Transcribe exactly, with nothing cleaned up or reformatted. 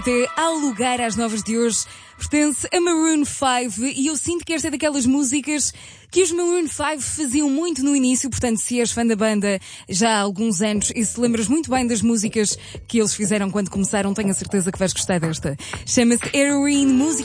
Até ao lugar às novas de hoje pertence a Maroon five e eu sinto que esta é daquelas músicas que os Maroon five faziam muito no início, portanto se és fã da banda já há alguns anos e se lembras muito bem das músicas que eles fizeram quando começaram, tenho a certeza que vais gostar desta. Chama-se Heroine, música